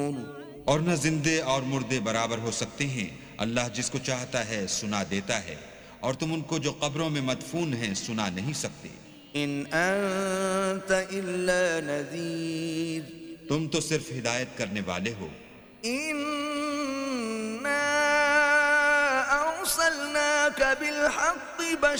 और न जिंदे और मुर्दे बराबर हो सकते हैं। अल्लाह जिसको चाहता है सुना देता है, और तुम उनको जो कब्रों में मदफून हैं सुना नहीं सकते। इन अंत इल्ला नज़ीर, तुम तो सिर्फ हिदायत करने वाले हो। इन्ना अर्सलनाका बिलहक्कि